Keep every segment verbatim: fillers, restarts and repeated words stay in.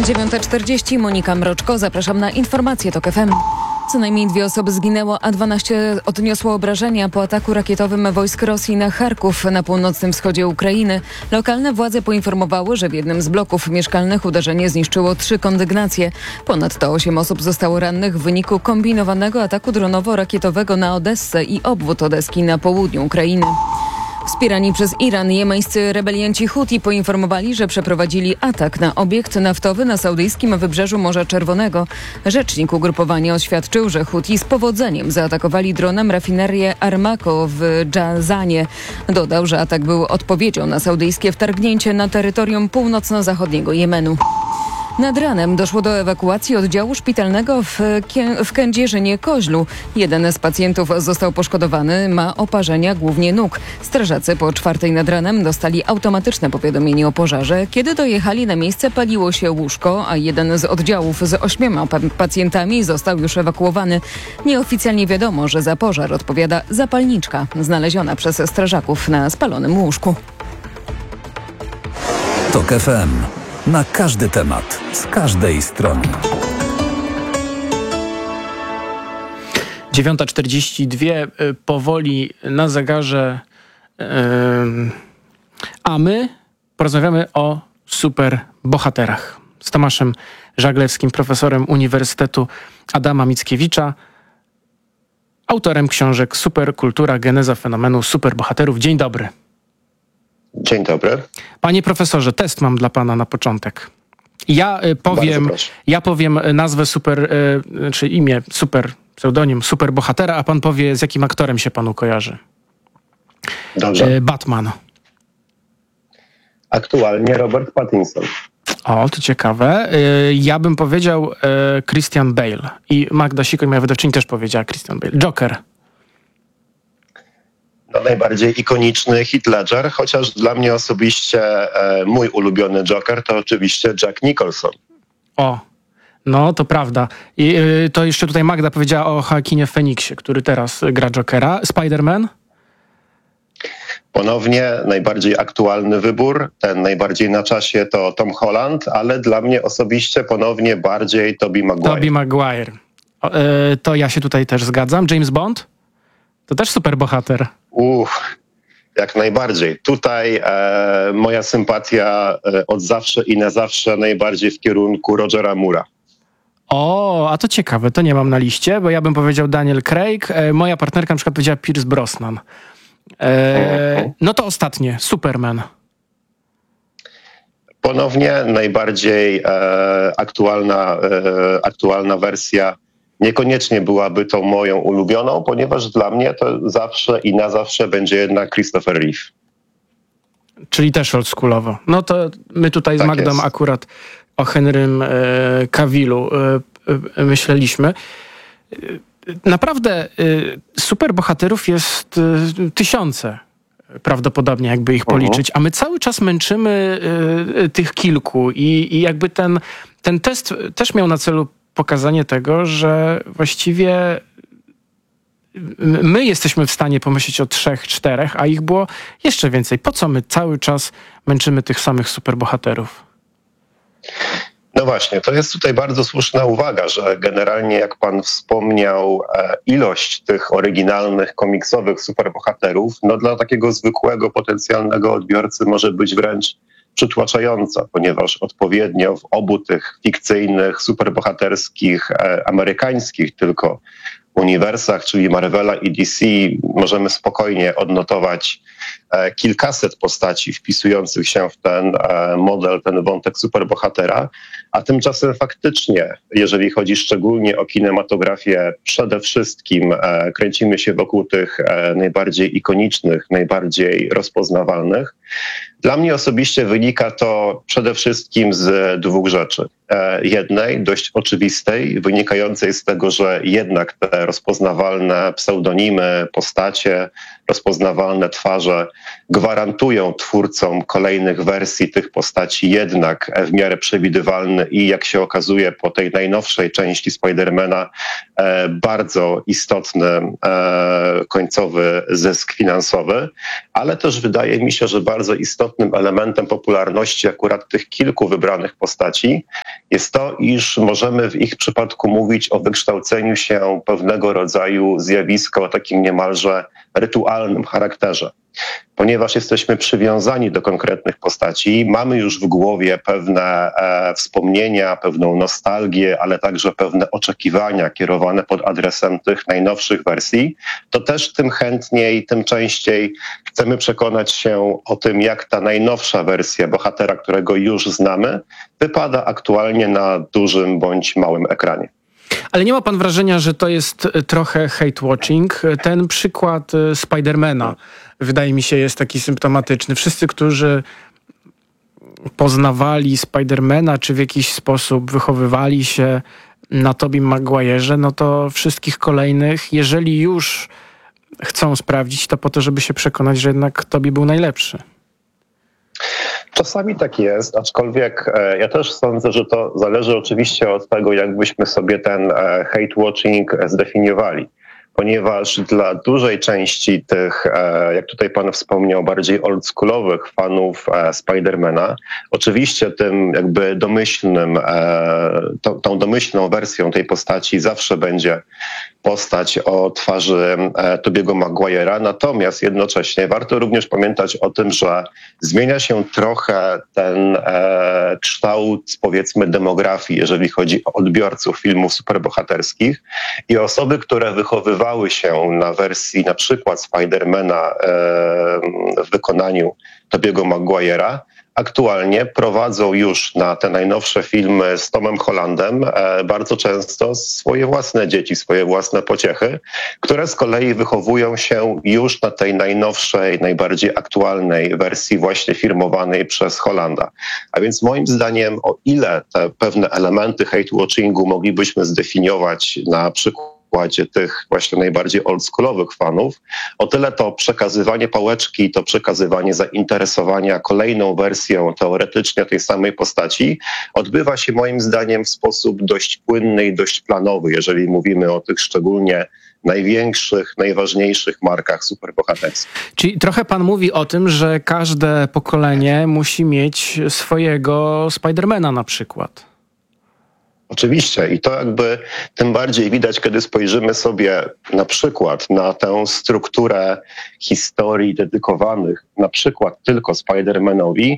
dziewiąta czterdzieści, Monika Mroczko, zapraszam na informacje TOK F M. Co najmniej dwie osoby zginęło, a dwanaście odniosło obrażenia po ataku rakietowym wojsk Rosji na Charków na północnym wschodzie Ukrainy. Lokalne władze poinformowały, że w jednym z bloków mieszkalnych uderzenie zniszczyło trzy kondygnacje. Ponadto osiem osób zostało rannych w wyniku kombinowanego ataku dronowo-rakietowego na Odessę i obwód odeski na południu Ukrainy. Wspierani przez Iran jemeńscy rebelianci Huti poinformowali, że przeprowadzili atak na obiekt naftowy na saudyjskim wybrzeżu Morza Czerwonego. Rzecznik ugrupowania oświadczył, że Huti z powodzeniem zaatakowali dronem rafinerię Armako w Dżazanie. Dodał, że atak był odpowiedzią na saudyjskie wtargnięcie na terytorium północno-zachodniego Jemenu. Nad ranem doszło do ewakuacji oddziału szpitalnego w, Kie- w Kędzierzynie-Koźlu. Jeden z pacjentów został poszkodowany, ma oparzenia głównie nóg. Strażacy po czwartej nad ranem dostali automatyczne powiadomienie o pożarze. Kiedy dojechali na miejsce, paliło się łóżko, a jeden z oddziałów z ośmioma pa- pacjentami został już ewakuowany. Nieoficjalnie wiadomo, że za pożar odpowiada zapalniczka znaleziona przez strażaków na spalonym łóżku. TOK F M. Na każdy temat, z każdej strony. dziewiąta czterdzieści dwa, powoli na zegarze, yy, a my porozmawiamy o superbohaterach z Tomaszem Żaglewskim, profesorem Uniwersytetu Adama Mickiewicza, autorem książek Superkultura, geneza fenomenu superbohaterów. Dzień dobry. Dzień dobry. Panie profesorze, test mam dla pana na początek. Ja y, powiem, ja powiem nazwę super, y, czy imię, super, pseudonim superbohatera, a pan powie, z jakim aktorem się panu kojarzy. Dobrze. Y, Batman. Aktualnie Robert Pattinson. O, to ciekawe. Y, ja bym powiedział y, Christian Bale. I Magda Sikoń, moja wydawczyni, też powiedziała Christian Bale. Joker. No, najbardziej ikoniczny Heath Ledger, chociaż dla mnie osobiście e, mój ulubiony Joker to oczywiście Jack Nicholson. O, no to prawda. I y, to jeszcze tutaj Magda powiedziała o Joaquinie Phoenixie, który teraz gra Jokera. Spider-Man? Ponownie najbardziej aktualny wybór, ten najbardziej na czasie to Tom Holland, ale dla mnie osobiście ponownie bardziej Tobey Maguire. Tobey Maguire. O, y, to ja się tutaj też zgadzam. James Bond? To też superbohater. Uff, jak najbardziej. Tutaj e, moja sympatia e, od zawsze i na zawsze najbardziej w kierunku Rogera Moore'a. O, a to ciekawe, to nie mam na liście, bo ja bym powiedział Daniel Craig. E, moja partnerka na przykład powiedziała Pierce Brosnan. E, no to ostatnie, Superman. Ponownie najbardziej e, aktualna, e, aktualna wersja. Niekoniecznie byłaby tą moją ulubioną, ponieważ dla mnie to zawsze i na zawsze będzie jednak Christopher Reeve. Czyli też oldschoolowo. No to my tutaj tak z Magdą jest. Akurat o Henrym e, Cavillu e, e, myśleliśmy. E, naprawdę e, superbohaterów jest e, tysiące prawdopodobnie, jakby ich policzyć, a my cały czas męczymy e, tych kilku i, i jakby ten, ten test też miał na celu pokazanie tego, że właściwie my jesteśmy w stanie pomyśleć o trzech, czterech, a ich było jeszcze więcej. Po co my cały czas męczymy tych samych superbohaterów? No właśnie, to jest tutaj bardzo słuszna uwaga, że generalnie jak pan wspomniał, ilość tych oryginalnych komiksowych superbohaterów, no dla takiego zwykłego potencjalnego odbiorcy może być wręcz przytłaczająca, ponieważ odpowiednio w obu tych fikcyjnych, superbohaterskich, e, amerykańskich tylko uniwersach, czyli Marvela i D C, możemy spokojnie odnotować e, kilkaset postaci wpisujących się w ten e, model, ten wątek superbohatera, a tymczasem faktycznie, jeżeli chodzi szczególnie o kinematografię, przede wszystkim e, kręcimy się wokół tych e, najbardziej ikonicznych, najbardziej rozpoznawalnych. Dla mnie osobiście wynika to przede wszystkim z dwóch rzeczy. Jednej, dość oczywistej, wynikającej z tego, że jednak te rozpoznawalne pseudonimy, postacie, rozpoznawalne twarze gwarantują twórcom kolejnych wersji tych postaci jednak w miarę przewidywalny i jak się okazuje po tej najnowszej części Spidermana bardzo istotny końcowy zysk finansowy, ale też wydaje mi się, że bardzo istotnym elementem popularności akurat tych kilku wybranych postaci jest to, iż możemy w ich przypadku mówić o wykształceniu się pewnego rodzaju zjawiska o takim niemalże rytualnym charakterze. Ponieważ jesteśmy przywiązani do konkretnych postaci, mamy już w głowie pewne e, wspomnienia, pewną nostalgię, ale także pewne oczekiwania kierowane pod adresem tych najnowszych wersji, to też tym chętniej, tym częściej chcemy przekonać się o tym, jak ta najnowsza wersja bohatera, którego już znamy, wypada aktualnie na dużym bądź małym ekranie. Ale nie ma pan wrażenia, że to jest trochę hate-watching? Ten przykład Spidermana, wydaje mi się, jest taki symptomatyczny. Wszyscy, którzy poznawali Spidermana, czy w jakiś sposób wychowywali się na Tobim Maguire'ze, no to wszystkich kolejnych, jeżeli już chcą sprawdzić, to po to, żeby się przekonać, że jednak Tobey był najlepszy. Czasami tak jest, aczkolwiek e, ja też sądzę, że to zależy oczywiście od tego, jak byśmy sobie ten e, hate-watching zdefiniowali. Ponieważ dla dużej części tych, e, jak tutaj pan wspomniał, bardziej oldschoolowych fanów e, Spidermana, oczywiście tym jakby domyślnym, e, tą, tą domyślną wersją tej postaci zawsze będzie postać o twarzy e, Tobey'ego Maguire'a, natomiast jednocześnie warto również pamiętać o tym, że zmienia się trochę ten e, kształt, powiedzmy, demografii, jeżeli chodzi o odbiorców filmów superbohaterskich i osoby, które wychowywały się na wersji na przykład Spidermana e, w wykonaniu Tobey'ego Maguire'a, aktualnie prowadzą już na te najnowsze filmy z Tomem Hollandem e, bardzo często swoje własne dzieci, swoje własne pociechy, które z kolei wychowują się już na tej najnowszej, najbardziej aktualnej wersji właśnie firmowanej przez Hollanda. A więc moim zdaniem, o ile te pewne elementy hate-watchingu moglibyśmy zdefiniować na przykład tych właśnie najbardziej oldschoolowych fanów, o tyle to przekazywanie pałeczki, to przekazywanie zainteresowania kolejną wersją teoretycznie tej samej postaci odbywa się moim zdaniem w sposób dość płynny i dość planowy, jeżeli mówimy o tych szczególnie największych, najważniejszych markach superbohaterskich. Czyli trochę pan mówi o tym, że każde pokolenie musi mieć swojego Spidermana na przykład. Oczywiście i to jakby tym bardziej widać, kiedy spojrzymy sobie na przykład na tę strukturę historii dedykowanych na przykład tylko Spider-Manowi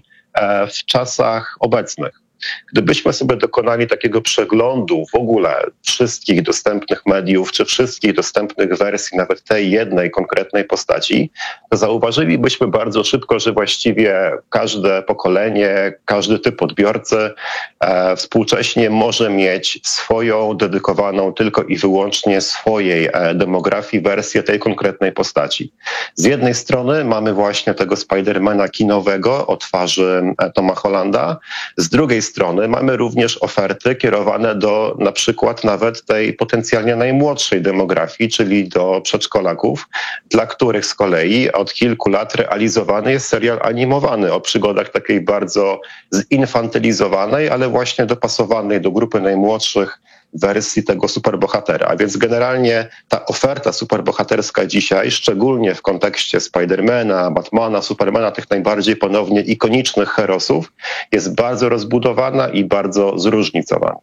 w czasach obecnych. Gdybyśmy sobie dokonali takiego przeglądu w ogóle wszystkich dostępnych mediów, czy wszystkich dostępnych wersji, nawet tej jednej konkretnej postaci, to zauważylibyśmy bardzo szybko, że właściwie każde pokolenie, każdy typ odbiorcy e, współcześnie może mieć swoją dedykowaną tylko i wyłącznie swojej e, demografii wersję tej konkretnej postaci. Z jednej strony mamy właśnie tego Spidermana kinowego o twarzy e, Toma Hollanda, z drugiej strony mamy również oferty kierowane do na przykład nawet tej potencjalnie najmłodszej demografii, czyli do przedszkolaków, dla których z kolei od kilku lat realizowany jest serial animowany o przygodach takiej bardzo zinfantylizowanej, ale właśnie dopasowanej do grupy najmłodszych wersji tego superbohatera. A więc generalnie ta oferta superbohaterska dzisiaj, szczególnie w kontekście Spidermana, Batmana, Supermana, tych najbardziej ponownie ikonicznych herosów, jest bardzo rozbudowana i bardzo zróżnicowana.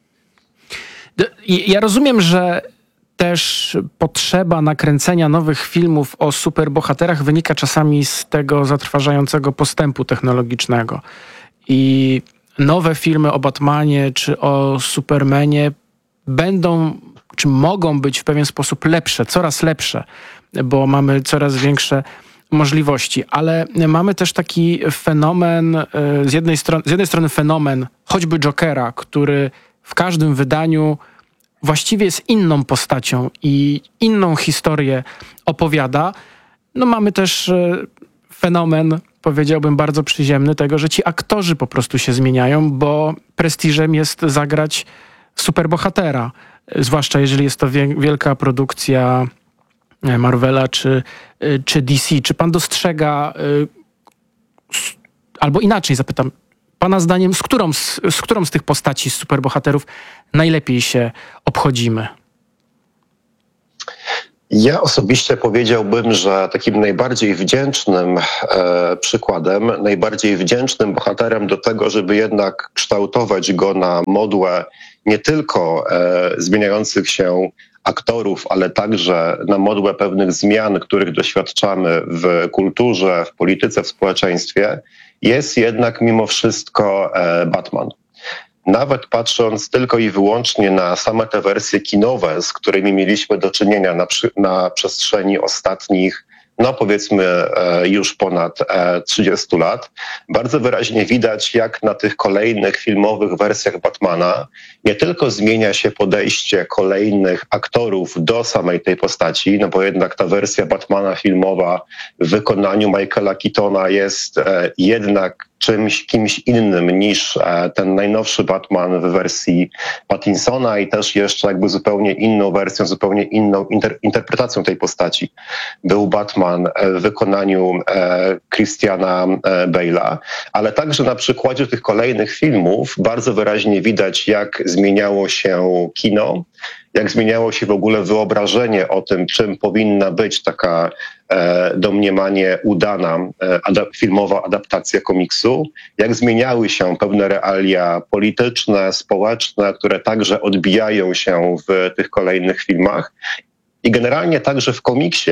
Ja rozumiem, że też potrzeba nakręcenia nowych filmów o superbohaterach wynika czasami z tego zatrważającego postępu technologicznego. I nowe filmy o Batmanie czy o Supermanie będą, czy mogą być w pewien sposób lepsze, coraz lepsze, bo mamy coraz większe możliwości. Ale mamy też taki fenomen, z jednej strony, z jednej strony fenomen choćby Jokera, który w każdym wydaniu właściwie jest inną postacią i inną historię opowiada. No mamy też fenomen, powiedziałbym, bardzo przyziemny tego, że ci aktorzy po prostu się zmieniają, bo prestiżem jest zagrać superbohatera. Zwłaszcza jeżeli jest to wie- wielka produkcja Marvela czy, czy D C. Czy pan dostrzega, albo inaczej zapytam, pana zdaniem, z którą z, z którą z tych postaci, z superbohaterów najlepiej się obchodzimy? Ja osobiście powiedziałbym, że takim najbardziej wdzięcznym e, przykładem, najbardziej wdzięcznym bohaterem do tego, żeby jednak kształtować go na modłę nie tylko e, zmieniających się aktorów, ale także na modłę pewnych zmian, których doświadczamy w kulturze, w polityce, w społeczeństwie, jest jednak mimo wszystko e, Batman. Nawet patrząc tylko i wyłącznie na same te wersje kinowe, z którymi mieliśmy do czynienia na, przy, na przestrzeni ostatnich, no powiedzmy już ponad trzydziestu lat, bardzo wyraźnie widać, jak na tych kolejnych filmowych wersjach Batmana nie tylko zmienia się podejście kolejnych aktorów do samej tej postaci, no bo jednak ta wersja Batmana filmowa w wykonaniu Michaela Keatona jest jednak czymś, kimś innym niż ten najnowszy Batman w wersji Pattinsona i też jeszcze jakby zupełnie inną wersją, zupełnie inną inter- interpretacją tej postaci był Batman w wykonaniu e, Christiana e, Bale'a, ale także na przykładzie tych kolejnych filmów bardzo wyraźnie widać, jak zmieniało się kino, jak zmieniało się w ogóle wyobrażenie o tym, czym powinna być taka e, domniemanie udana e, adap- filmowa adaptacja komiksu, jak zmieniały się pewne realia polityczne, społeczne, które także odbijają się w tych kolejnych filmach. I generalnie także w komiksie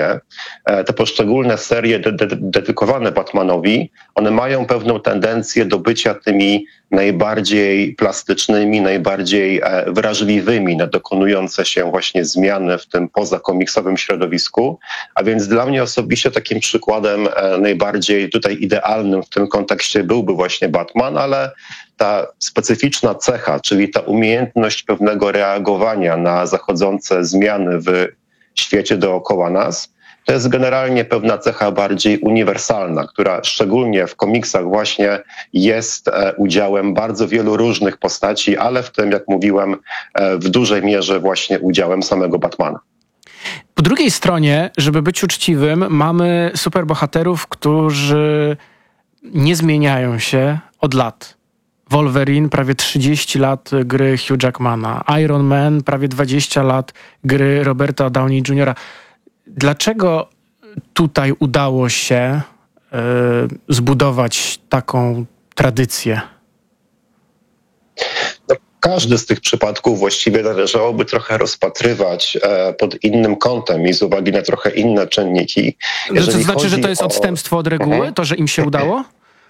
te poszczególne serie de- de- dedykowane Batmanowi, one mają pewną tendencję do bycia tymi najbardziej plastycznymi, najbardziej wrażliwymi na dokonujące się właśnie zmiany w tym pozakomiksowym środowisku. A więc dla mnie osobiście takim przykładem najbardziej tutaj idealnym w tym kontekście byłby właśnie Batman, ale ta specyficzna cecha, czyli ta umiejętność pewnego reagowania na zachodzące zmiany w świecie dookoła nas, to jest generalnie pewna cecha bardziej uniwersalna, która szczególnie w komiksach właśnie jest udziałem bardzo wielu różnych postaci, ale w tym, jak mówiłem, w dużej mierze właśnie udziałem samego Batmana. Po drugiej stronie, żeby być uczciwym, mamy superbohaterów, którzy nie zmieniają się od lat. Wolverine, prawie trzydzieści lat gry Hugh Jackmana. Iron Man, prawie dwadzieścia lat gry Roberta Downey juniora Dlaczego tutaj udało się y, zbudować taką tradycję? No, każdy z tych przypadków właściwie należałoby trochę rozpatrywać e, pod innym kątem i z uwagi na trochę inne czynniki. To znaczy, że to jest odstępstwo od reguły? Mhm. To, że im się udało?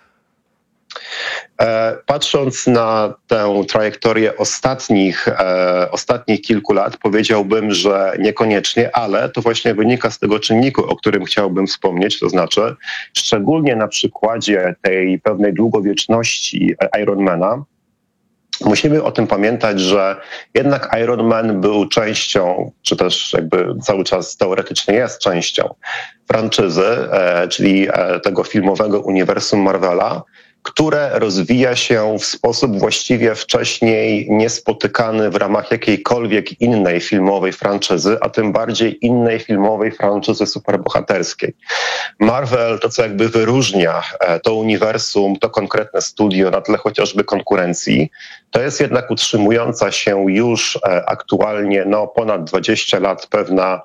Patrząc na tę trajektorię ostatnich, e, ostatnich kilku lat, powiedziałbym, że niekoniecznie, ale to właśnie wynika z tego czynniku, o którym chciałbym wspomnieć, to znaczy szczególnie na przykładzie tej pewnej długowieczności Ironmana, musimy o tym pamiętać, że jednak Iron Man był częścią, czy też jakby cały czas teoretycznie jest częścią franczyzy, e, czyli e, tego filmowego uniwersum Marvela, które rozwija się w sposób właściwie wcześniej niespotykany w ramach jakiejkolwiek innej filmowej franczyzy, a tym bardziej innej filmowej franczyzy superbohaterskiej. Marvel, to co jakby wyróżnia to uniwersum, to konkretne studio na tle chociażby konkurencji, to jest jednak utrzymująca się już aktualnie no, ponad dwadzieścia lat pewna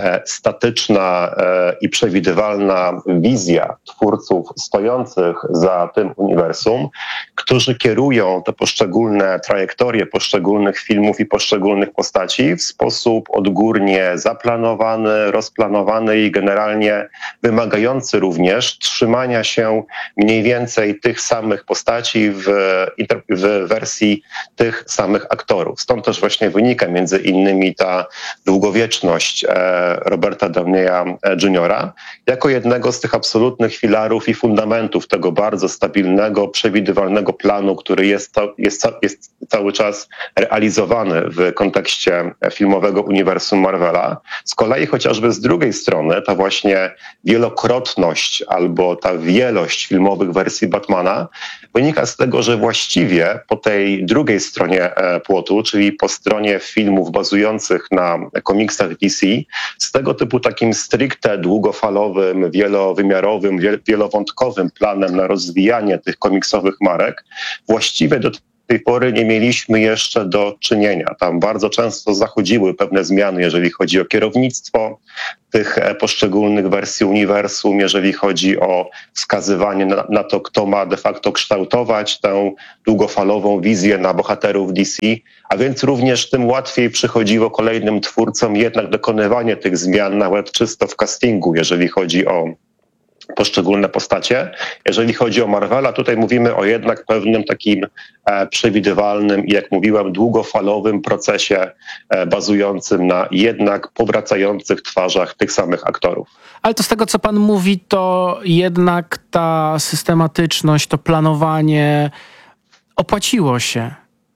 statyczna i przewidywalna wizja twórców stojących za tym uniwersum, którzy kierują te poszczególne trajektorie poszczególnych filmów i poszczególnych postaci w sposób odgórnie zaplanowany, rozplanowany i generalnie wymagający również trzymania się mniej więcej tych samych postaci w, w wersji tych samych aktorów. Stąd też właśnie wynika między innymi ta długowieczność Roberta Downeya juniora jako jednego z tych absolutnych filarów i fundamentów tego bardzo stabilnego, przewidywalnego planu, który jest, jest, jest cały czas realizowany w kontekście filmowego uniwersum Marvela. Z kolei chociażby z drugiej strony ta właśnie wielokrotność albo ta wielość filmowych wersji Batmana wynika z tego, że właściwie po tej drugiej stronie płotu, czyli po stronie filmów bazujących na komiksach D C, z tego typu takim stricte długofalowym, wielowymiarowym, wielowątkowym planem na rozwijanie tych komiksowych marek właściwie do tej pory nie mieliśmy jeszcze do czynienia. Tam bardzo często zachodziły pewne zmiany, jeżeli chodzi o kierownictwo tych poszczególnych wersji uniwersum, jeżeli chodzi o wskazywanie na, na to, kto ma de facto kształtować tę długofalową wizję na bohaterów D C, a więc również tym łatwiej przychodziło kolejnym twórcom jednak dokonywanie tych zmian nawet czysto w castingu, jeżeli chodzi o poszczególne postacie. Jeżeli chodzi o Marvela, tutaj mówimy o jednak pewnym takim e, przewidywalnym i jak mówiłem, długofalowym procesie e, bazującym na jednak powracających twarzach tych samych aktorów. Ale to z tego, co pan mówi, to jednak ta systematyczność, to planowanie opłaciło się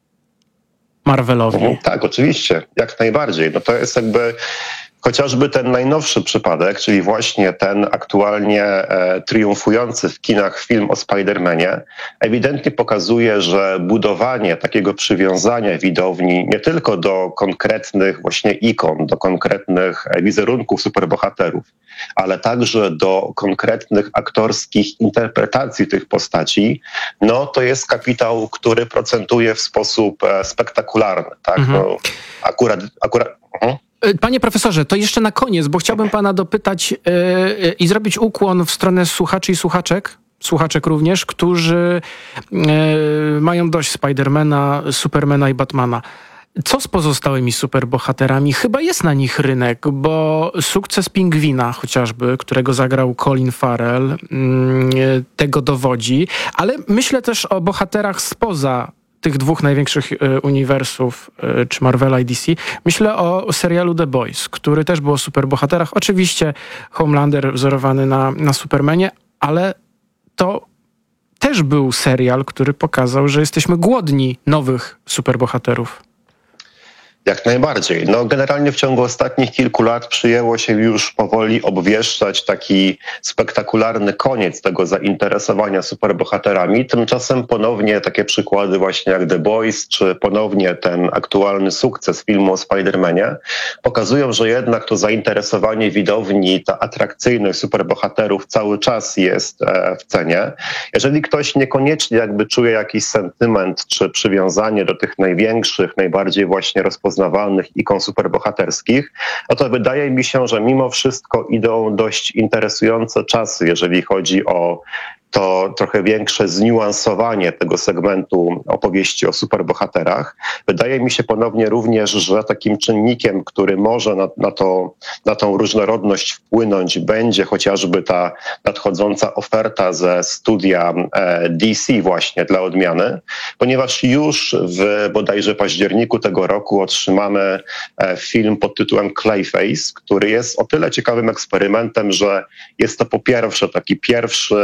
Marvelowi. Mhm, tak, oczywiście, jak najbardziej. No to jest jakby chociażby ten najnowszy przypadek, czyli właśnie ten aktualnie e, triumfujący w kinach film o Spider-Manie, ewidentnie pokazuje, że budowanie takiego przywiązania widowni nie tylko do konkretnych właśnie ikon, do konkretnych wizerunków superbohaterów, ale także do konkretnych aktorskich interpretacji tych postaci, no to jest kapitał, który procentuje w sposób e, spektakularny. Tak? Mhm. No, akurat... akurat uh-huh. Panie profesorze, to jeszcze na koniec, bo chciałbym pana dopytać yy, i zrobić ukłon w stronę słuchaczy i słuchaczek, słuchaczek również, którzy yy, mają dość Spidermana, Supermana i Batmana. Co z pozostałymi superbohaterami? Chyba jest na nich rynek, bo sukces Pingwina chociażby, którego zagrał Colin Farrell, yy, tego dowodzi, ale myślę też o bohaterach spoza tych dwóch największych y, uniwersów, y, czy Marvela i D C. Myślę o serialu The Boys, który też był o superbohaterach. Oczywiście Homelander wzorowany na, na Supermanie, ale to też był serial, który pokazał, że jesteśmy głodni nowych superbohaterów. Jak najbardziej. No, generalnie w ciągu ostatnich kilku lat przyjęło się już powoli obwieszczać taki spektakularny koniec tego zainteresowania superbohaterami. Tymczasem ponownie takie przykłady właśnie jak The Boys, czy ponownie ten aktualny sukces filmu o Spider-Manie pokazują, że jednak to zainteresowanie widowni, ta atrakcyjność superbohaterów cały czas jest e, w cenie. Jeżeli ktoś niekoniecznie jakby czuje jakiś sentyment, czy przywiązanie do tych największych, najbardziej właśnie rozpoznawalnych rozpoznawalnych ikon superbohaterskich, no to wydaje mi się, że mimo wszystko idą dość interesujące czasy, jeżeli chodzi o to trochę większe zniuansowanie tego segmentu opowieści o superbohaterach. Wydaje mi się ponownie również, że takim czynnikiem, który może na, na, to, na tą różnorodność wpłynąć, będzie chociażby ta nadchodząca oferta ze studia D C właśnie dla odmiany, ponieważ już w bodajże październiku tego roku otrzymamy film pod tytułem Clayface, który jest o tyle ciekawym eksperymentem, że jest to po pierwsze taki pierwszy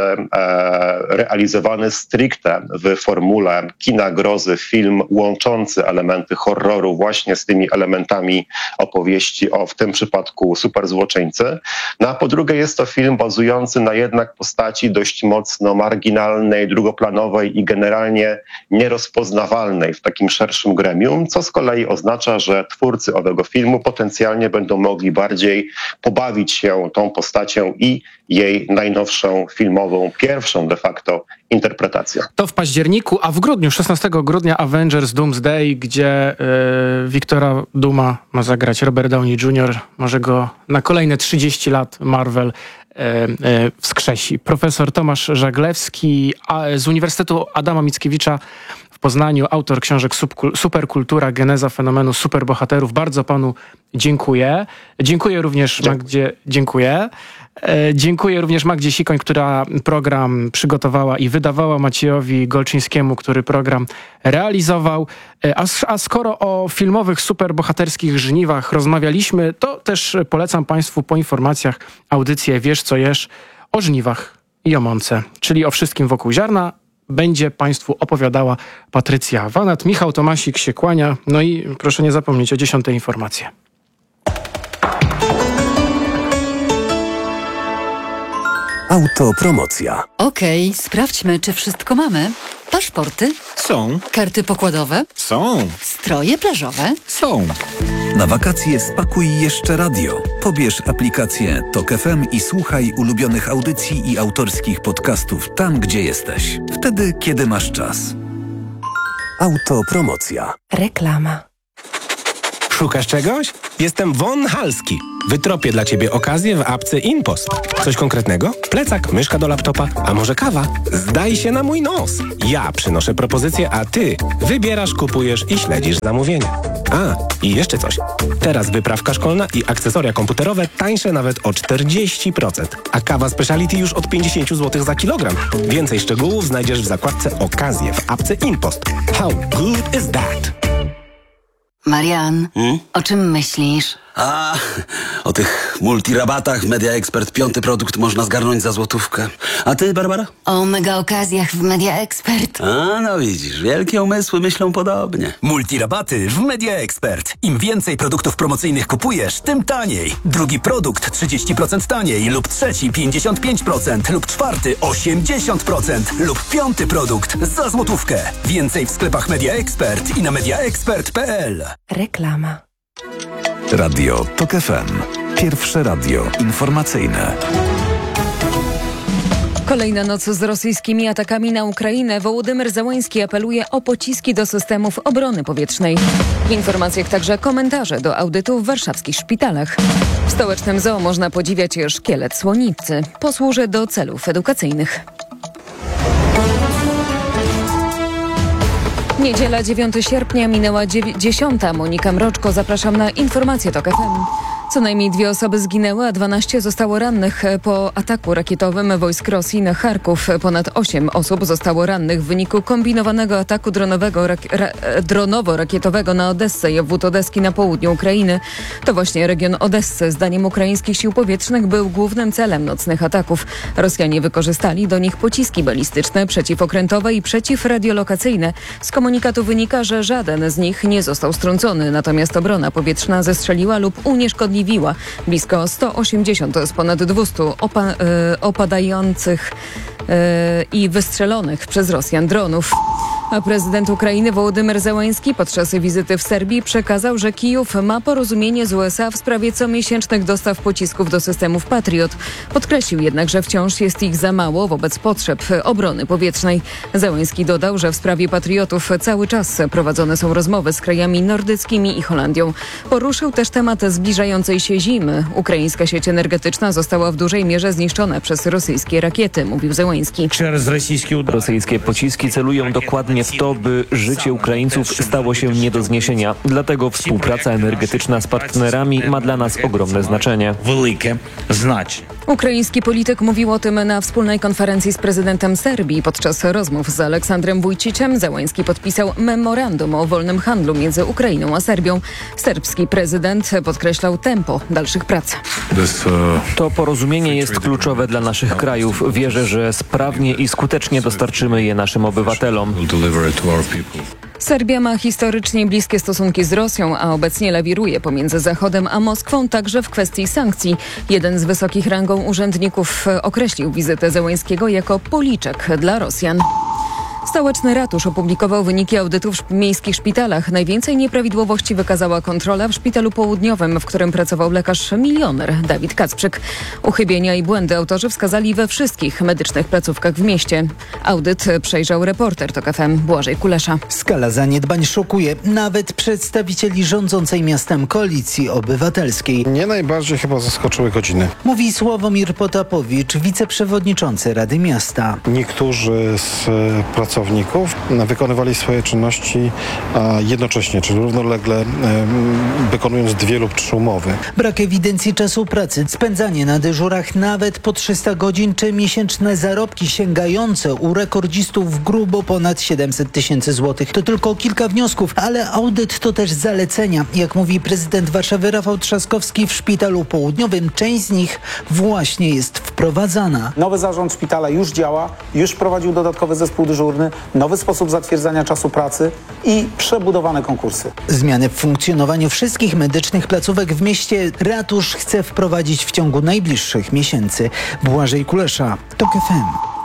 realizowany stricte w formule kina grozy film łączący elementy horroru właśnie z tymi elementami opowieści o w tym przypadku superzłoczyńcy. No a po drugie jest to film bazujący na jednak postaci dość mocno marginalnej, drugoplanowej i generalnie nierozpoznawalnej w takim szerszym gremium, co z kolei oznacza, że twórcy owego filmu potencjalnie będą mogli bardziej pobawić się tą postacią i jej najnowszą filmową, pierwszą de facto interpretacją. To w październiku, a w grudniu, szesnastego grudnia Avengers Doomsday, gdzie yy, Wiktora Duma ma zagrać Robert Downey junior Może go na kolejne trzydzieści lat Marvel yy, yy, wskrzesi. Profesor Tomasz Żaglewski a, z Uniwersytetu Adama Mickiewicza w Poznaniu, autor książek Superkultura, geneza fenomenu superbohaterów. Bardzo panu dziękuję. Dziękuję również Magdzie, dziękuję. Dziękuję również Magdzie Sikoń, która program przygotowała i wydawała, Maciejowi Golczyńskiemu, który program realizował. A, a skoro o filmowych, superbohaterskich żniwach rozmawialiśmy, to też polecam państwu po informacjach audycję Wiesz co jesz o żniwach i o mące, czyli o wszystkim wokół ziarna. Będzie państwu opowiadała Patrycja Wanat. Michał Tomasik się kłania. No i proszę nie zapomnieć o dziesiątej informacji. Autopromocja. Okej, okay, sprawdźmy, czy wszystko mamy. Paszporty? Są. Karty pokładowe? Są. Stroje plażowe? Są. Na wakacje spakuj jeszcze radio. Pobierz aplikację Tok F M i słuchaj ulubionych audycji i autorskich podcastów tam, gdzie jesteś. Wtedy, kiedy masz czas. Autopromocja. Reklama. Szukasz czegoś? Jestem Von Halski. Wytropię dla Ciebie okazję w apce InPost. Coś konkretnego? Plecak, myszka do laptopa, a może kawa? Zdaj się na mój nos. Ja przynoszę propozycję, a Ty wybierasz, kupujesz i śledzisz zamówienia. A, i jeszcze coś. Teraz wyprawka szkolna i akcesoria komputerowe tańsze nawet o czterdzieści procent. A kawa speciality już od pięćdziesiąt złotych za kilogram. Więcej szczegółów znajdziesz w zakładce Okazje w apce InPost. How good is that? Marian, hmm? o czym myślisz? A, o tych multirabatach Media Expert. Piąty produkt można zgarnąć za złotówkę. A ty, Barbara? O mega okazjach w Media Expert. A, no widzisz, wielkie umysły myślą podobnie. Multirabaty w Media Expert. Im więcej produktów promocyjnych kupujesz, tym taniej. Drugi produkt trzydzieści procent taniej lub trzeci pięćdziesiąt pięć procent lub czwarty osiemdziesiąt procent lub piąty produkt za złotówkę. Więcej w sklepach Media Expert i na mediaexpert kropka p l. Reklama. Radio TOK F M. Pierwsze radio informacyjne. Kolejna noc z rosyjskimi atakami na Ukrainę. Wołodymyr Zełenski apeluje o pociski do systemów obrony powietrznej. W informacjach także komentarze do audytu w warszawskich szpitalach. W stołecznym zoo można podziwiać szkielet słonicy. Posłuży do celów edukacyjnych. Niedziela dziewiątego sierpnia minęła dziesiąta. Monika Mroczko, zapraszam na informacje TOK F M. Co najmniej dwie osoby zginęły, a dwanaście zostało rannych po ataku rakietowym wojsk Rosji na Charków. Ponad osiem osób zostało rannych w wyniku kombinowanego ataku dronowego, rak- ra- dronowo-rakietowego na Odessę i obwód Odeski na południu Ukrainy. To właśnie region Odessy, zdaniem ukraińskich sił powietrznych, był głównym celem nocnych ataków. Rosjanie wykorzystali do nich pociski balistyczne, przeciwokrętowe i przeciwradiolokacyjne. Z komunikatu wynika, że żaden z nich nie został strącony, natomiast obrona powietrzna zestrzeliła lub unieszkodliwiła blisko sto osiemdziesiąt z ponad dwustu opa- y, opadających y, i wystrzelonych przez Rosjan dronów. A prezydent Ukrainy Wołodymyr Zełenski podczas wizyty w Serbii przekazał, że Kijów ma porozumienie z U S A w sprawie comiesięcznych dostaw pocisków do systemów Patriot. Podkreślił jednak, że wciąż jest ich za mało wobec potrzeb obrony powietrznej. Zełenski dodał, że w sprawie Patriotów cały czas prowadzone są rozmowy z krajami nordyckimi i Holandią. Poruszył też temat zbliżającej się zimy. Ukraińska sieć energetyczna została w dużej mierze zniszczona przez rosyjskie rakiety, mówił Zełenski. Rosyjskie pociski celują dokładnie w to, by życie Ukraińców stało się nie do zniesienia. Dlatego współpraca energetyczna z partnerami ma dla nas ogromne znaczenie. Ukraiński polityk mówił o tym na wspólnej konferencji z prezydentem Serbii. Podczas rozmów z Aleksandrem Wujciciem Zełenski podpisał memorandum o wolnym handlu między Ukrainą a Serbią. Serbski prezydent podkreślał tempo dalszych prac. To porozumienie jest kluczowe dla naszych krajów. Wierzę, że sprawnie i skutecznie dostarczymy je naszym obywatelom. Serbia ma historycznie bliskie stosunki z Rosją, a obecnie lawiruje pomiędzy Zachodem a Moskwą, także w kwestii sankcji. Jeden z wysokich rangą urzędników określił wizytę Zełenskiego jako policzek dla Rosjan. Stołeczny ratusz opublikował wyniki audytów w miejskich szpitalach. Najwięcej nieprawidłowości wykazała kontrola w szpitalu południowym, w którym pracował lekarz milioner Dawid Kacprzyk. Uchybienia i błędy autorzy wskazali we wszystkich medycznych placówkach w mieście. Audyt przejrzał reporter TOK F M Błażej Kulesza. Skala zaniedbań szokuje nawet przedstawicieli rządzącej miastem Koalicji Obywatelskiej. Mnie najbardziej chyba zaskoczyły godziny. Mówi Sławomir Potapowicz, wiceprzewodniczący Rady Miasta. Niektórzy z pracowników wykonywali swoje czynności a jednocześnie, czyli równolegle wykonując dwie lub trzy umowy. Brak ewidencji czasu pracy, spędzanie na dyżurach nawet po trzysta godzin czy miesięczne zarobki sięgające u rekordzistów grubo ponad siedemset tysięcy złotych. To tylko kilka wniosków, ale audyt to też zalecenia. Jak mówi prezydent Warszawy Rafał Trzaskowski, w szpitalu południowym część z nich właśnie jest wprowadzana. Nowy zarząd szpitala już działa, już wprowadził dodatkowy zespół dyżurny, nowy sposób zatwierdzania czasu pracy i przebudowane konkursy. Zmiany w funkcjonowaniu wszystkich medycznych placówek w mieście ratusz chce wprowadzić w ciągu najbliższych miesięcy. Błażej Kulesza, TOK F M.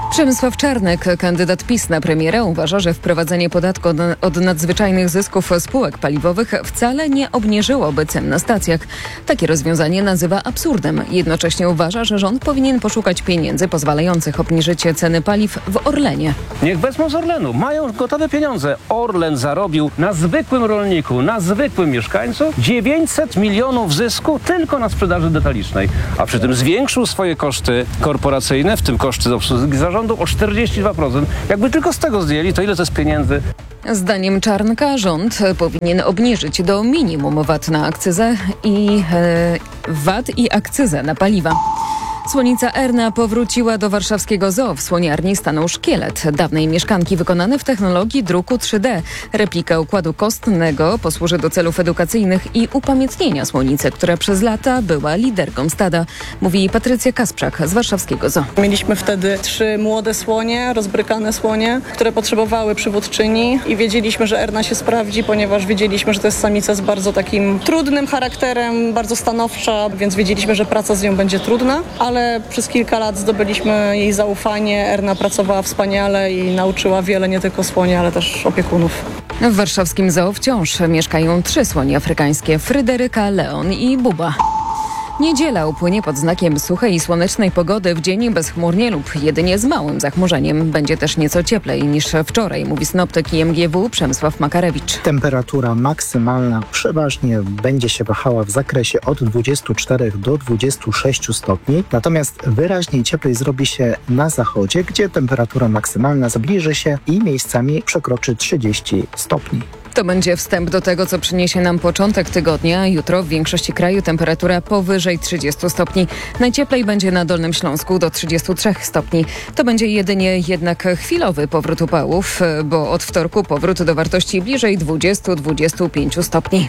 Przemysław Czarnek, kandydat PiS na premiera, uważa, że wprowadzenie podatku od nadzwyczajnych zysków spółek paliwowych wcale nie obniżyłoby cen na stacjach. Takie rozwiązanie nazywa absurdem. Jednocześnie uważa, że rząd powinien poszukać pieniędzy pozwalających obniżyć ceny paliw w Orlenie. Niech wezmą z Orlenu. Mają gotowe pieniądze. Orlen zarobił na zwykłym rolniku, na zwykłym mieszkańcu dziewięćset milionów zysku tylko na sprzedaży detalicznej. A przy tym zwiększył swoje koszty korporacyjne, w tym koszty obsługi zarządu, o czterdzieści dwa procent. Jakby tylko z tego zdjęli, to ile to jest pieniędzy? Zdaniem Czarnka rząd powinien obniżyć do minimum V A T na akcyzę i e, V A T i akcyzę na paliwa. Słonica Erna powróciła do warszawskiego zoo. W słoniarni stanął szkielet dawnej mieszkanki wykonany w technologii druku trzy D. Replika układu kostnego posłuży do celów edukacyjnych i upamiętnienia słonicy, która przez lata była liderką stada, mówi Patrycja Kasprzak z warszawskiego zoo. Mieliśmy wtedy trzy młode słonie, rozbrykane słonie, które potrzebowały przywódczyni i wiedzieliśmy, że Erna się sprawdzi, ponieważ wiedzieliśmy, że to jest samica z bardzo takim trudnym charakterem, bardzo stanowcza, więc wiedzieliśmy, że praca z nią będzie trudna, ale przez kilka lat zdobyliśmy jej zaufanie. Erna pracowała wspaniale i nauczyła wiele nie tylko słoni, ale też opiekunów. W warszawskim zoo wciąż mieszkają trzy słonie afrykańskie: Fryderyka, Leon i Buba. Niedziela upłynie pod znakiem suchej i słonecznej pogody, w dzień bezchmurnie lub jedynie z małym zachmurzeniem. Będzie też nieco cieplej niż wczoraj, mówi synoptyk I M G W Przemysław Makarewicz. Temperatura maksymalna przeważnie będzie się wahała w zakresie od dwudziestu czterech do dwudziestu sześciu stopni, natomiast wyraźnie cieplej zrobi się na zachodzie, gdzie temperatura maksymalna zbliży się i miejscami przekroczy trzydzieści stopni. To będzie wstęp do tego, co przyniesie nam początek tygodnia. Jutro w większości kraju temperatura powyżej trzydziestu stopni. Najcieplej będzie na Dolnym Śląsku do trzydziestu trzech stopni. To będzie jedynie jednak chwilowy powrót upałów, bo od wtorku powrót do wartości bliżej dwudziestu do dwudziestu pięciu stopni.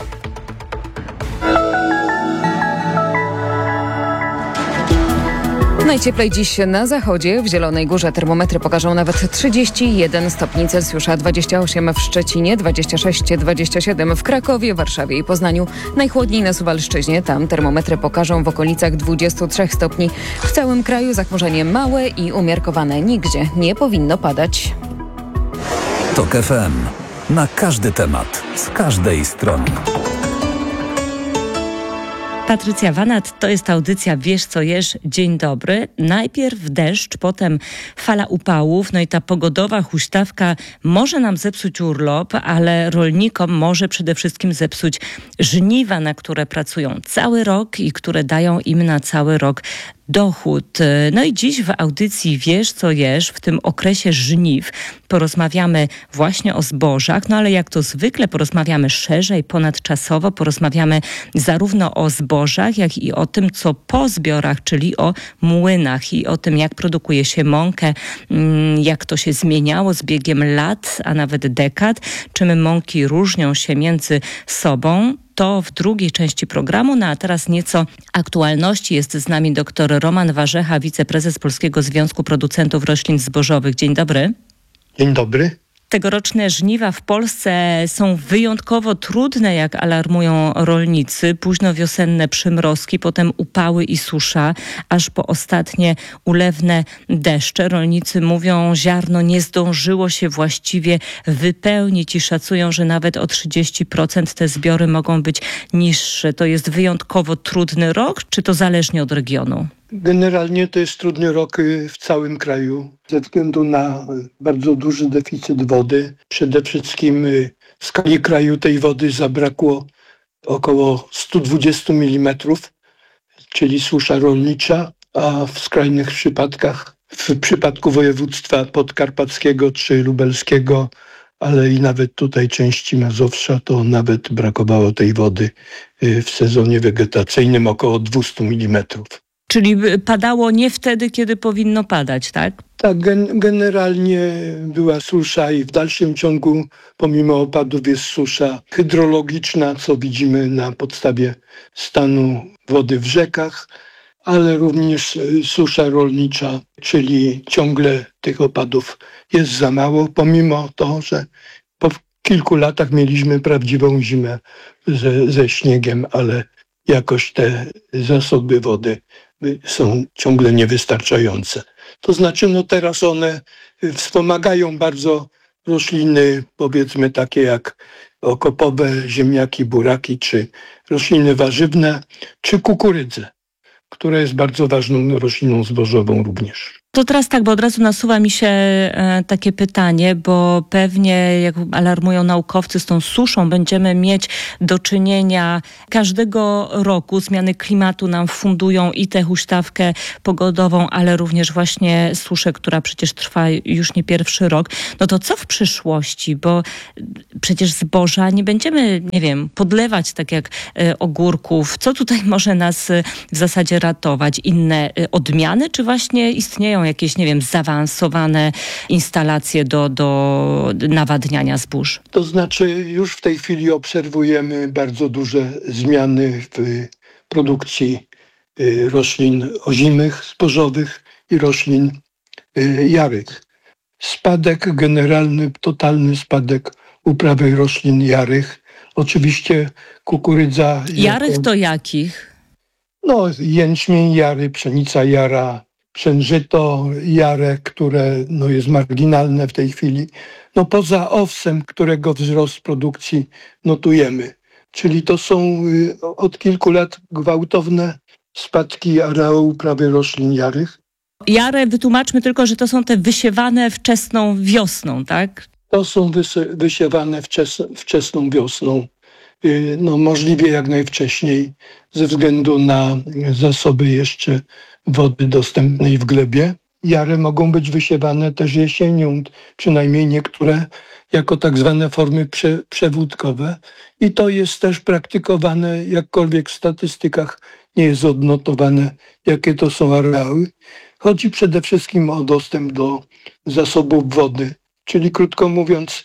Najcieplej dziś na zachodzie. W Zielonej Górze termometry pokażą nawet trzydzieści jeden stopni Celsjusza, dwadzieścia osiem w Szczecinie, dwadzieścia sześć dwadzieścia siedem w Krakowie, Warszawie i Poznaniu. Najchłodniej na Suwalszczyźnie. Tam termometry pokażą w okolicach dwudziestu trzech stopni. W całym kraju zachmurzenie małe i umiarkowane. Nigdzie nie powinno padać. TOK F M. Na każdy temat. Z każdej strony. Patrycja Wanat, to jest audycja Wiesz co jesz, dzień dobry. Najpierw deszcz, potem fala upałów, no i ta pogodowa huśtawka może nam zepsuć urlop, ale rolnikom może przede wszystkim zepsuć żniwa, na które pracują cały rok i które dają im na cały rok dochód. No i dziś w audycji Wiesz co jesz, w tym okresie żniw, porozmawiamy właśnie o zbożach, no ale jak to zwykle porozmawiamy szerzej, ponadczasowo, porozmawiamy zarówno o zbożach, jak i o tym, co po zbiorach, czyli o młynach i o tym, jak produkuje się mąkę, jak to się zmieniało z biegiem lat, a nawet dekad, czym mąki różnią się między sobą. To w drugiej części programu, no a teraz nieco aktualności. Jest z nami dr Roman Warzecha, wiceprezes Polskiego Związku Producentów Roślin Zbożowych. Dzień dobry. Dzień dobry. Tegoroczne żniwa w Polsce są wyjątkowo trudne, jak alarmują rolnicy. Późno wiosenne przymrozki, potem upały i susza, aż po ostatnie ulewne deszcze. Rolnicy mówią, ziarno nie zdążyło się właściwie wypełnić i szacują, że nawet o trzydzieści procent te zbiory mogą być niższe. To jest wyjątkowo trudny rok, czy to zależnie od regionu? Generalnie to jest trudny rok w całym kraju ze względu na bardzo duży deficyt wody. Przede wszystkim w skali kraju tej wody zabrakło około stu dwudziestu milimetrów, czyli susza rolnicza, a w skrajnych przypadkach, w przypadku województwa podkarpackiego czy lubelskiego, ale i nawet tutaj części Mazowsza, to nawet brakowało tej wody w sezonie wegetacyjnym około dwustu milimetrów. Czyli padało nie wtedy, kiedy powinno padać, tak? Tak, gen- generalnie była susza i w dalszym ciągu pomimo opadów jest susza hydrologiczna, co widzimy na podstawie stanu wody w rzekach, ale również susza rolnicza, czyli ciągle tych opadów jest za mało, pomimo to, że po kilku latach mieliśmy prawdziwą zimę ze, ze śniegiem, ale jakoś te zasoby wody są ciągle niewystarczające. To znaczy, no teraz one wspomagają bardzo rośliny, powiedzmy takie jak okopowe, ziemniaki, buraki, czy rośliny warzywne, czy kukurydzę, która jest bardzo ważną rośliną zbożową również. To teraz tak, bo od razu nasuwa mi się e, takie pytanie, bo pewnie, jak alarmują naukowcy, z tą suszą będziemy mieć do czynienia każdego roku. Zmiany klimatu nam fundują i tę huśtawkę pogodową, ale również właśnie suszę, która przecież trwa już nie pierwszy rok. No to co w przyszłości? Bo przecież zboża nie będziemy, nie wiem, podlewać tak jak e, ogórków. Co tutaj może nas e, w zasadzie ratować? Inne e, odmiany, czy właśnie istnieją jakieś, nie wiem, zaawansowane instalacje do, do nawadniania zbóż? To znaczy już w tej chwili obserwujemy bardzo duże zmiany w produkcji roślin ozimych, zbożowych i roślin jarych. Spadek generalny, totalny spadek uprawy roślin jarych. Oczywiście kukurydza... Jarych jako, to jakich? No, jęczmień jary, pszenica jara, pszenżyto jare, które no, jest marginalne w tej chwili. No, poza owsem, którego wzrost produkcji notujemy. Czyli to są y, od kilku lat gwałtowne spadki areału uprawy roślin jarych. Jarę wytłumaczmy tylko, że to są te wysiewane wczesną wiosną, tak? To są wysy- wysiewane wczes- wczesną wiosną. Y, no, możliwie jak najwcześniej, ze względu na zasoby jeszcze wody dostępnej w glebie. Jary mogą być wysiewane też jesienią, przynajmniej niektóre jako tak zwane formy prze, przewódkowe. I to jest też praktykowane, jakkolwiek w statystykach nie jest odnotowane, jakie to są areały. Chodzi przede wszystkim o dostęp do zasobów wody, czyli krótko mówiąc,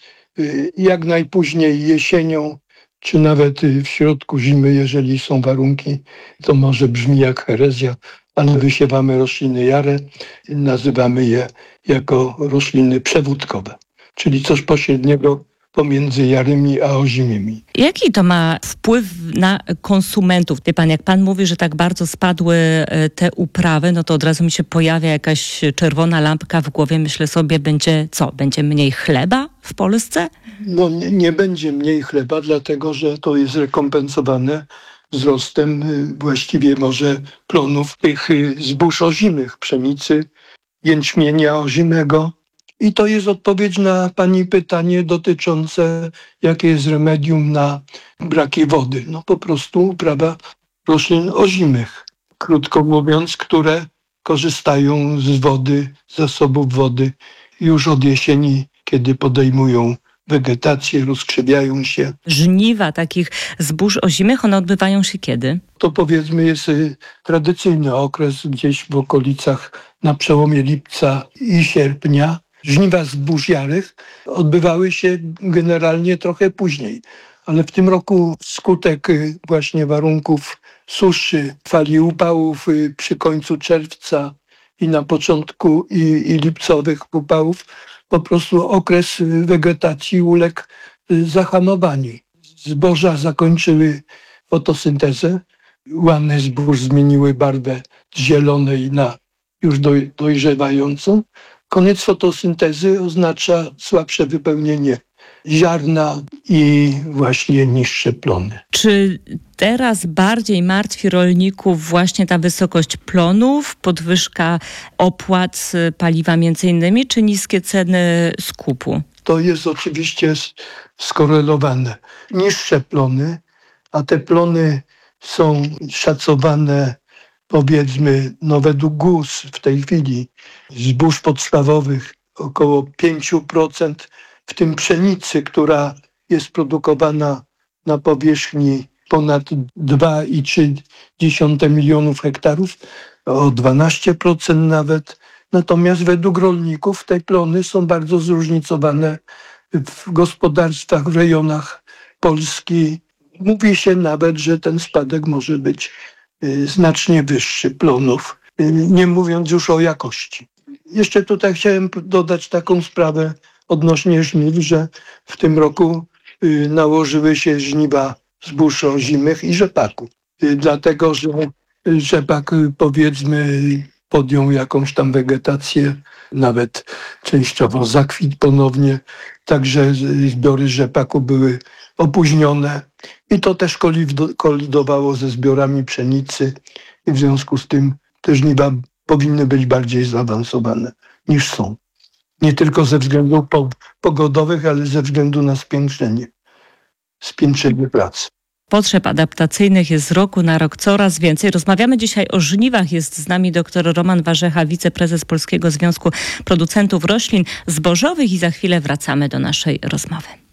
jak najpóźniej jesienią, czy nawet w środku zimy, jeżeli są warunki, to może brzmi jak herezja, ale wysiewamy rośliny jare, nazywamy je jako rośliny przewódkowe, czyli coś pośredniego pomiędzy jarymi a ozimymi. Jaki to ma wpływ na konsumentów? Wie pan, jak pan mówi, że tak bardzo spadły te uprawy, no to od razu mi się pojawia jakaś czerwona lampka w głowie. Myślę sobie, będzie co? Będzie mniej chleba w Polsce? No nie, nie będzie mniej chleba, dlatego że to jest rekompensowane wzrostem właściwie może plonów tych zbóż ozimych, pszenicy, jęczmienia ozimego. I to jest odpowiedź na pani pytanie dotyczące, jakie jest remedium na braki wody. No po prostu uprawa roślin ozimych, krótko mówiąc, które korzystają z wody, z zasobów wody już od jesieni, kiedy podejmują wegetację, rozkrzewiają się. Żniwa takich zbóż ozimych, one odbywają się kiedy? To powiedzmy jest tradycyjny okres gdzieś w okolicach na przełomie lipca i sierpnia. Żniwa zbóż jarych odbywały się generalnie trochę później, ale w tym roku wskutek właśnie warunków suszy, fali upałów przy końcu czerwca i na początku i, i lipcowych upałów, po prostu okres wegetacji uległ zahamowaniu. Zboża zakończyły fotosyntezę, łany zbóż zmieniły barwę z zielonej na już doj, dojrzewającą. Koniec fotosyntezy oznacza słabsze wypełnienie ziarna i właśnie niższe plony. Czy teraz bardziej martwi rolników właśnie ta wysokość plonów, podwyżka opłat paliwa między innymi, czy niskie ceny skupu? To jest oczywiście skorelowane. Niższe plony, a te plony są szacowane powiedzmy, no według G U S w tej chwili zbóż podstawowych około pięć procent, w tym pszenicy, która jest produkowana na powierzchni ponad dwa i trzy dziesiąte milionów hektarów, o dwanaście procent nawet. Natomiast według rolników te plony są bardzo zróżnicowane w gospodarstwach, w rejonach Polski. Mówi się nawet, że ten spadek może być znacznie wyższy plonów, nie mówiąc już o jakości. Jeszcze tutaj chciałem dodać taką sprawę odnośnie żniw, że w tym roku nałożyły się żniwa zbóż ozimych i rzepaku. Dlatego, że rzepak powiedzmy podjął jakąś tam wegetację, nawet częściowo zakwit ponownie, także zbiory rzepaku były opóźnione i to też kolidowało ze zbiorami pszenicy i w związku z tym te żniwa powinny być bardziej zaawansowane niż są. Nie tylko ze względów pogodowych, ale ze względu na spiętrzenie, spiętrzenie pracy. Potrzeb adaptacyjnych jest z roku na rok coraz więcej. Rozmawiamy dzisiaj o żniwach. Jest z nami dr Roman Warzecha, wiceprezes Polskiego Związku Producentów Roślin Zbożowych i za chwilę wracamy do naszej rozmowy.